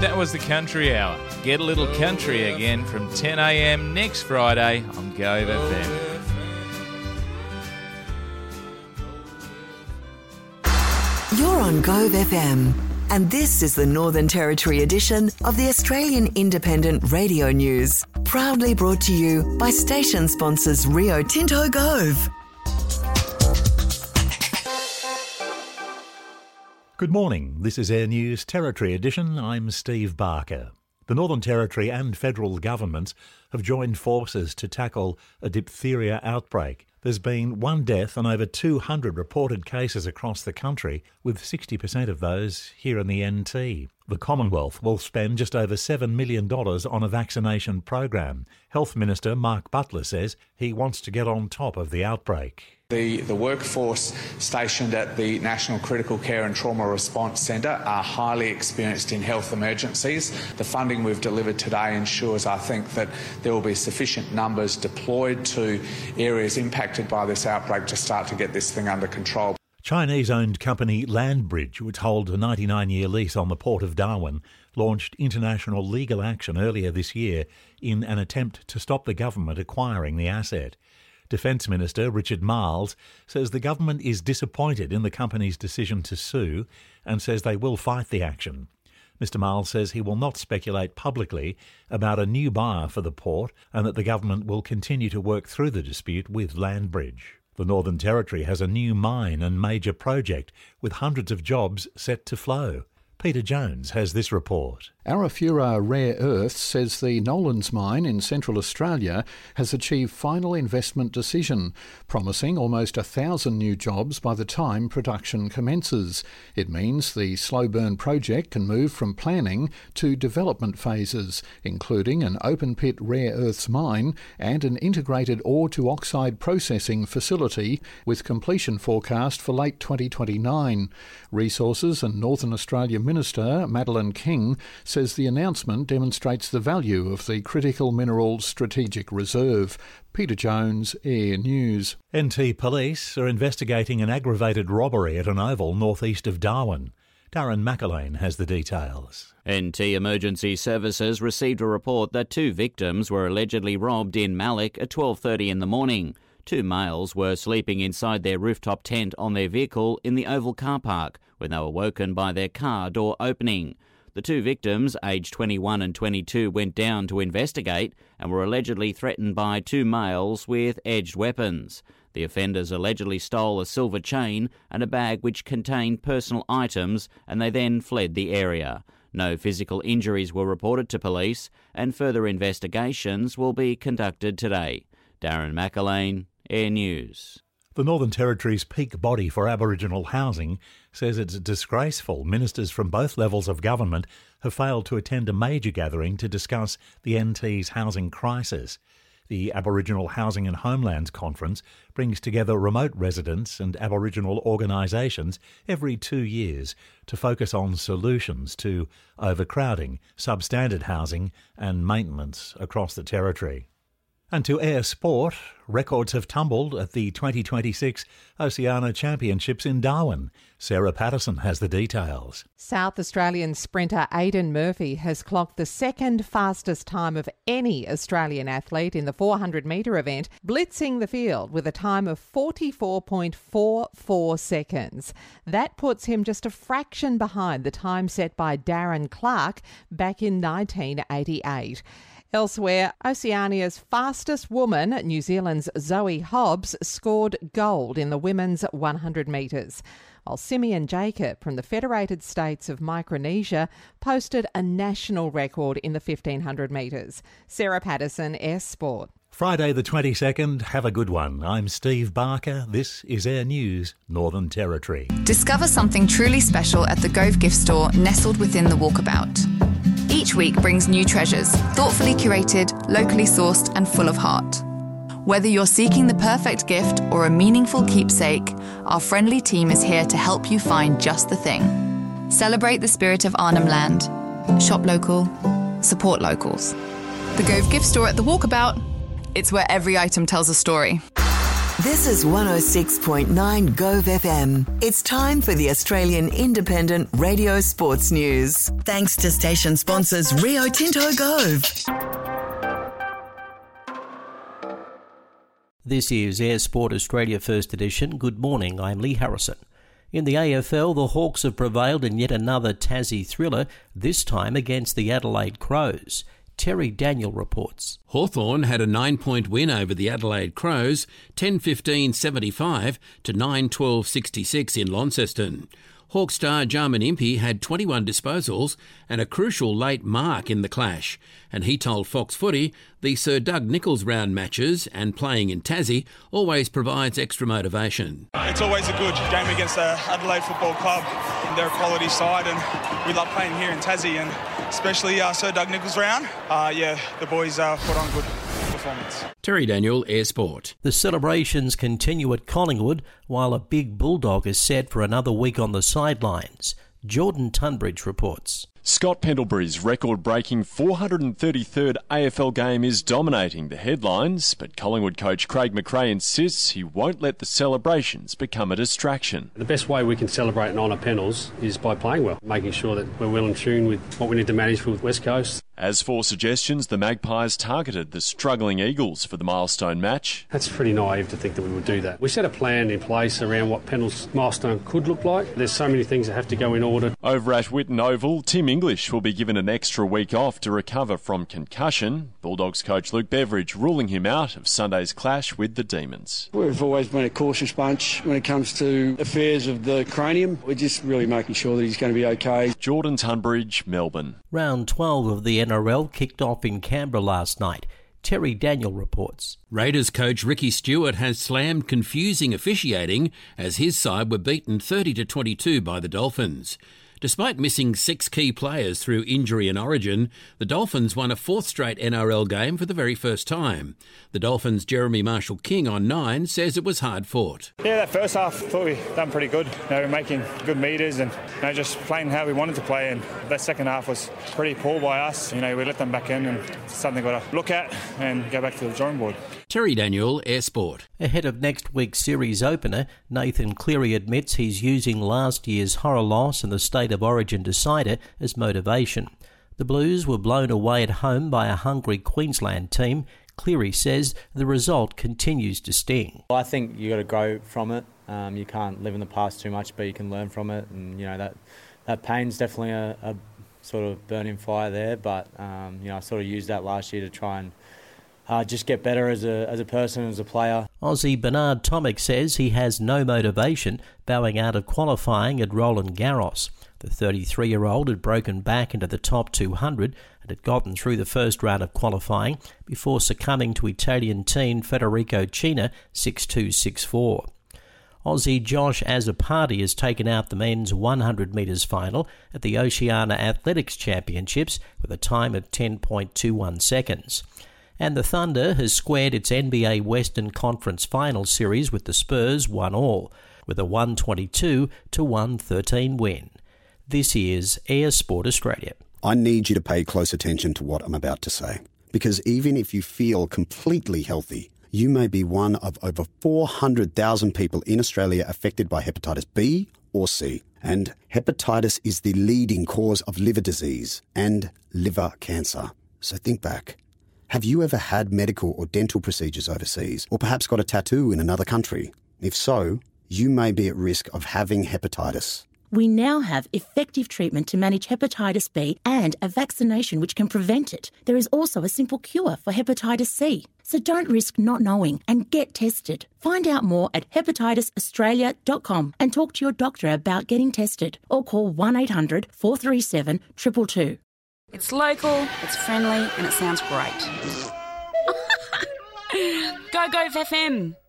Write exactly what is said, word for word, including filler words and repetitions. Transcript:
That was the Country Hour. Get a little country again from ten a m next Friday on Gove F M. You're on Gove F M, and this is the Northern Territory edition of the Australian Independent Radio News, proudly brought to you by station sponsors Rio Tinto Gove. Good morning. This is Air News Territory Edition. I'm Steve Barker. The Northern Territory and federal governments have joined forces to tackle a diphtheria outbreak. There's been one death and over two hundred reported cases across the country, with sixty percent of those here in the N T. The Commonwealth will spend just over seven million dollars on a vaccination program. Health Minister Mark Butler says he wants to get on top of the outbreak. The, the workforce stationed at the National Critical Care and Trauma Response Centre are highly experienced in health emergencies. The funding we've delivered today ensures, I think, that there will be sufficient numbers deployed to areas impacted by this outbreak to start to get this thing under control. Chinese-owned company Landbridge, which holds a ninety-nine year lease on the Port of Darwin, launched international legal action earlier this year in an attempt to stop the government acquiring the asset. Defence Minister Richard Marles says the government is disappointed in the company's decision to sue and says they will fight the action. Mister Marles says he will not speculate publicly about a new buyer for the port and that the government will continue to work through the dispute with Landbridge. The Northern Territory has a new mine and major project with hundreds of jobs set to flow. Peter Jones has this report. Arafura Rare Earths says the Nolans mine in Central Australia has achieved final investment decision, promising almost a thousand new jobs by the time production commences. It means the slow burn project can move from planning to development phases, including an open pit rare earths mine and an integrated ore to oxide processing facility with completion forecast for late twenty twenty-nine. Resources and Northern Australia Minister Madeleine King says the announcement demonstrates the value of the critical mineral strategic reserve. Peter Jones, Air News. N T Police are investigating an aggravated robbery at an oval northeast of Darwin. Darren McAlane has the details. N T Emergency Services received a report that two victims were allegedly robbed in Malik at twelve thirty in the morning. Two males were sleeping inside their rooftop tent on their vehicle in the Oval car park when they were woken by their car door opening. The two victims, aged twenty-one and twenty-two, went down to investigate and were allegedly threatened by two males with edged weapons. The offenders allegedly stole a silver chain and a bag which contained personal items, and they then fled the area. No physical injuries were reported to police, and further investigations will be conducted today. Darren McAlane, Air News. The Northern Territory's peak body for Aboriginal housing says it's disgraceful ministers from both levels of government have failed to attend a major gathering to discuss the N T's housing crisis. The Aboriginal Housing and Homelands Conference brings together remote residents and Aboriginal organisations every two years to focus on solutions to overcrowding, substandard housing and maintenance across the Territory. And to air sport, records have tumbled at the twenty twenty-six Oceania Championships in Darwin. Sarah Patterson has the details. South Australian sprinter Aidan Murphy has clocked the second fastest time of any Australian athlete in the four hundred metre event, blitzing the field with a time of forty-four point four four seconds. That puts him just a fraction behind the time set by Darren Clark back in nineteen eighty-eight. Elsewhere, Oceania's fastest woman, New Zealand's Zoe Hobbs, scored gold in the women's one hundred metres, while Simeon Jacob from the Federated States of Micronesia posted a national record in the fifteen hundred metres. Sarah Patterson, Air Sport. Friday the twenty-second, have a good one. I'm Steve Barker. This is Air News, Northern Territory. Discover something truly special at the Gove gift store nestled within the Walkabout. Each week brings new treasures, thoughtfully curated, locally sourced and full of heart. Whether you're seeking the perfect gift or a meaningful keepsake, our friendly team is here to help you find just the thing. Celebrate the spirit of Arnhem Land. Shop local, support locals. The Gove gift store at the Walkabout. It's where every item tells a story. This is one oh six point nine Gove F M. It's time for the Australian Independent Radio Sports News. Thanks to station sponsors Rio Tinto Gove. This is Air Sport Australia First Edition. Good morning, I'm Lee Harrison. In the A F L, the Hawks have prevailed in yet another Tassie thriller, this time against the Adelaide Crows. Terry Daniel reports. Hawthorn had a nine-point win over the Adelaide Crows, ten fifteen seventy-five to nine twelve sixty-six in Launceston. Hawk star Jarman Impey had twenty-one disposals and a crucial late mark in the clash, and he told Fox Footy the Sir Doug Nicholls round matches and playing in Tassie always provides extra motivation. It's always a good game against the Adelaide Football Club. They're a quality side and we love playing here in Tassie, and especially uh, Sir Doug Nicholls round. Uh, yeah, the boys uh, put on good performance. Terry Daniel, Air Sport. The celebrations continue at Collingwood while a big bulldog is set for another week on the sidelines. Jordan Tunbridge reports. Scott Pendlebury's record-breaking four hundred thirty-third A F L game is dominating the headlines, but Collingwood coach Craig McRae insists he won't let the celebrations become a distraction. The best way we can celebrate and honour Pendles is by playing well, making sure that we're well in tune with what we need to manage with West Coast. As for suggestions, the Magpies targeted the struggling Eagles for the milestone match. That's pretty naive to think that we would do that. We set a plan in place around what Pendles' milestone could look like. There's so many things that have to go in order. Over at Whitten Oval, Tim English will be given an extra week off to recover from concussion. Bulldogs coach Luke Beveridge ruling him out of Sunday's clash with the Demons. We've always been a cautious bunch when it comes to affairs of the cranium. We're just really making sure that he's going to be okay. Jordan Tunbridge, Melbourne. Round twelve of the N R L kicked off in Canberra last night. Terry Daniel reports. Raiders coach Ricky Stewart has slammed confusing officiating as his side were beaten thirty to twenty-two by the Dolphins. Despite missing six key players through injury and origin, the Dolphins won a fourth straight N R L game for the very first time. The Dolphins' Jeremy Marshall-King on nine says it was hard fought. Yeah, that first half, I thought we done pretty good. You know, we're making good meters and you know, just playing how we wanted to play. And that second half was pretty poor by us. You know, we let them back in, and it's something we've got to look at and go back to the drawing board. Terry Daniel, Air Sport. Ahead of next week's series opener, Nathan Cleary admits he's using last year's horror loss and the State of Origin decider as motivation. The Blues were blown away at home by a hungry Queensland team. Cleary says the result continues to sting. I think you got to grow from it. Um, you can't live in the past too much, but you can learn from it. And you know that that pain's definitely a, a sort of burning fire there. But um, you know, I sort of used that last year to try and Uh, just get better as a as a person, as a player. Aussie Bernard Tomic says he has no motivation, bowing out of qualifying at Roland Garros. The thirty-three-year-old had broken back into the top two hundred and had gotten through the first round of qualifying before succumbing to Italian teen Federico Cina six two, six four. Aussie Josh Azzopardi has taken out the men's one hundred metres final at the Oceania Athletics Championships with a time of ten point two one seconds. And the Thunder has squared its N B A Western Conference Final Series with the Spurs one all, with a one twenty-two to one thirteen win. This is Air Sport Australia. I need you to pay close attention to what I'm about to say, because even if you feel completely healthy, you may be one of over four hundred thousand people in Australia affected by hepatitis B or C. And hepatitis is the leading cause of liver disease and liver cancer. So think back. Have you ever had medical or dental procedures overseas, or perhaps got a tattoo in another country? If so, you may be at risk of having hepatitis. We now have effective treatment to manage hepatitis B and a vaccination which can prevent it. There is also a simple cure for hepatitis C. So don't risk not knowing and get tested. Find out more at hepatitis australia dot com and talk to your doctor about getting tested, or call one eight hundred four three seven two two two. It's local, it's friendly, and it sounds great. Go Gove F M!